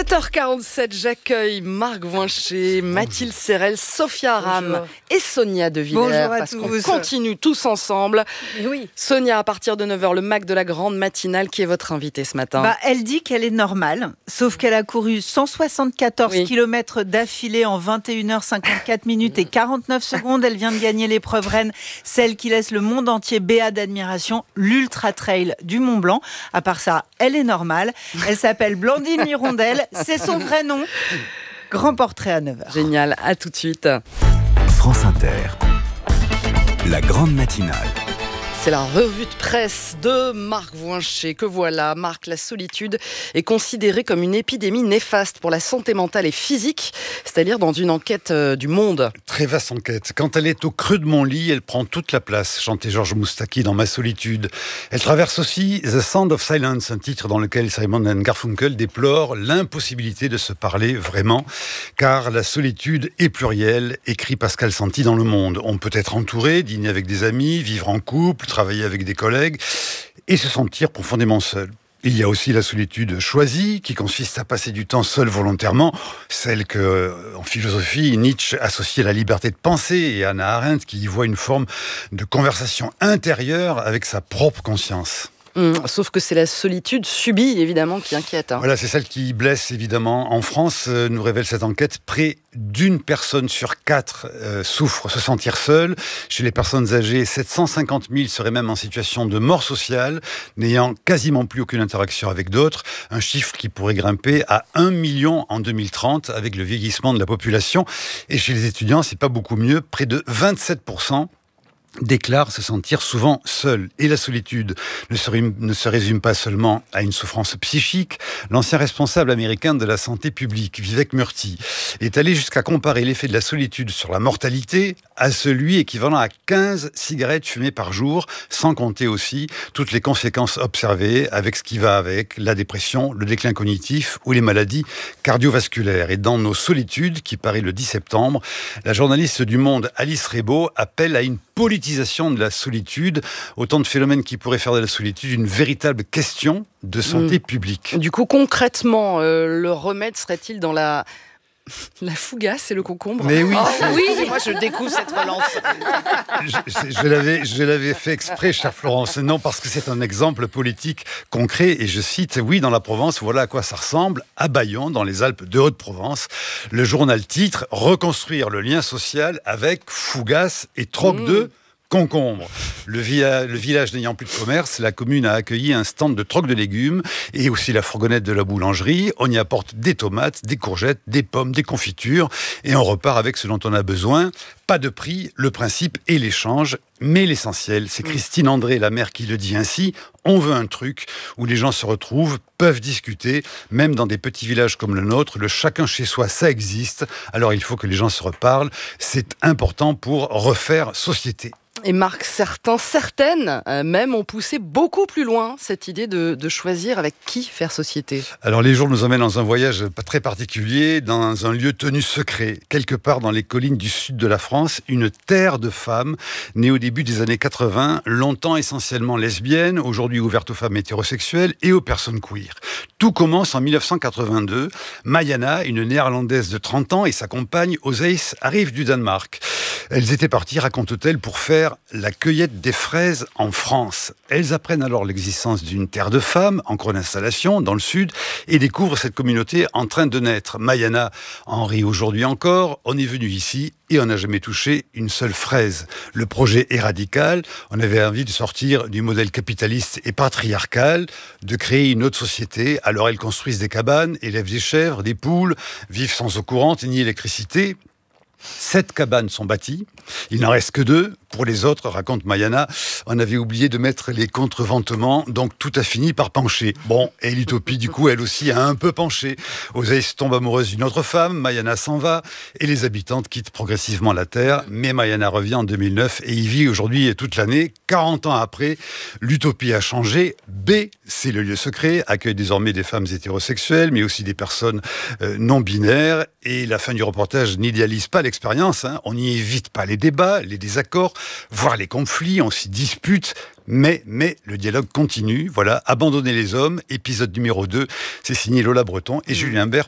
7h47, j'accueille Marc Voincher, Mathilde Serrel, Sophia Aram et Sonia De Villers. Parce qu'on continue tous ensemble. Oui. Sonia, à partir de 9h, le Mac de la grande matinale, qui est votre invitée ce matin? Elle dit qu'elle est normale, sauf qu'elle a couru 174 km d'affilée en 21h54 minutes et 49 secondes. Elle vient de gagner l'épreuve reine, celle qui laisse le monde entier béat d'admiration, l'Ultra Trail du Mont Blanc. À part ça, elle est normale. Elle s'appelle Blandine Mirondelle, c'est son vrai nom. Grand portrait à 9h. Génial, à tout de suite. France Inter, la grande matinale. C'est la revue de presse de Marc Voincher. Que voilà, Marc, la solitude est considérée comme une épidémie néfaste pour la santé mentale et physique, c'est-à-dire dans une enquête du Monde. Très vaste enquête. Quand elle est au creux de mon lit, elle prend toute la place, chantait Georges Moustaki dans Ma solitude. Elle traverse aussi The Sound of Silence, un titre dans lequel Simon & Garfunkel déplore l'impossibilité de se parler vraiment, car la solitude est plurielle, écrit Pascal Santi dans Le Monde. On peut être entouré, dîner avec des amis, vivre en couple, travailler avec des collègues et se sentir profondément seul. Il y a aussi la solitude choisie, qui consiste à passer du temps seul volontairement, celle que, en philosophie, Nietzsche associe à la liberté de penser, et Hannah Arendt qui y voit une forme de conversation intérieure avec sa propre conscience. Sauf que c'est la solitude subie, évidemment, qui inquiète. Voilà, c'est celle qui blesse, évidemment. En France, nous révèle cette enquête, près d'une personne sur 4 souffre, se sentir seule. Chez les personnes âgées, 750 000 seraient même en situation de mort sociale, n'ayant quasiment plus aucune interaction avec d'autres. Un chiffre qui pourrait grimper à 1 million en 2030 avec le vieillissement de la population. Et chez les étudiants, c'est pas beaucoup mieux. Près de 27% déclarent se sentir souvent seul. Et la solitude ne se résume pas seulement à une souffrance psychique. L'ancien responsable américain de la santé publique, Vivek Murthy, est allé jusqu'à comparer l'effet de la solitude sur la mortalité à celui équivalent à 15 cigarettes fumées par jour, sans compter aussi toutes les conséquences observées avec ce qui va avec, la dépression, le déclin cognitif ou les maladies cardiovasculaires. Et dans Nos solitudes, qui paraît le 10 septembre, la journaliste du Monde Alice Rebaud appelle à une politisation de la solitude, autant de phénomènes qui pourraient faire de la solitude une véritable question de santé publique. Du coup, concrètement, le remède serait-il dans la fougasse et le concombre? Mais oui, oui, moi je découvre cette relance. Je l'avais fait exprès, chère Florence. Non, parce que c'est un exemple politique concret. Et je cite, oui, dans la Provence, voilà à quoi ça ressemble. À Bayonne, dans les Alpes de Haute-Provence, le journal titre « Reconstruire le lien social avec fougasse et troc de concombre ». Le village n'ayant plus de commerce, la commune a accueilli un stand de troc de légumes et aussi la fourgonnette de la boulangerie. On y apporte des tomates, des courgettes, des pommes, des confitures et on repart avec ce dont on a besoin. Pas de prix, le principe est l'échange, mais l'essentiel, c'est Christine André, la mère, qui le dit ainsi. On veut un truc où les gens se retrouvent, peuvent discuter, même dans des petits villages comme le nôtre, le chacun chez soi, ça existe. Alors il faut que les gens se reparlent, c'est important pour refaire société. Et Marc, certaines même ont poussé beaucoup plus loin cette idée de choisir avec qui faire société. Alors les jours nous emmènent dans un voyage très particulier, dans un lieu tenu secret, quelque part dans les collines du sud de la France, une terre de femmes, née au début des années 80, longtemps essentiellement lesbienne, aujourd'hui ouverte aux femmes hétérosexuelles et aux personnes queer. Tout commence en 1982. Mayana, une néerlandaise de 30 ans, et sa compagne Oseis arrivent du Danemark. Elles étaient parties, raconte-t-elle, pour faire la cueillette des fraises en France. Elles apprennent alors l'existence d'une terre de femmes, en cours d'installation, dans le sud, et découvrent cette communauté en train de naître. Mayana en rit aujourd'hui encore. On est venu ici et on n'a jamais touché une seule fraise. Le projet est radical. On avait envie de sortir du modèle capitaliste et patriarcal, de créer une autre société. Alors elles construisent des cabanes, élèvent des chèvres, des poules, vivent sans eau courante ni électricité. 7 cabanes sont bâties, il n'en reste que 2. Pour les autres, raconte Mayana, on avait oublié de mettre les contreventements, donc tout a fini par pencher. Bon, et l'utopie, du coup, elle aussi a un peu penché. Oseis tombe amoureuse d'une autre femme, Mayana s'en va, et les habitantes quittent progressivement la terre. Mais Mayana revient en 2009 et y vit aujourd'hui toute l'année. 40 ans après, l'utopie a changé. B, c'est le lieu secret, accueille désormais des femmes hétérosexuelles, mais aussi des personnes non binaires. Et la fin du reportage n'idéalise pas l'expérience. On n'y évite pas les débats, les désaccords, voire les conflits, on s'y dispute. Mais le dialogue continue. Voilà, Abandonner les hommes, épisode numéro 2. C'est signé Lola Breton et Julien Bert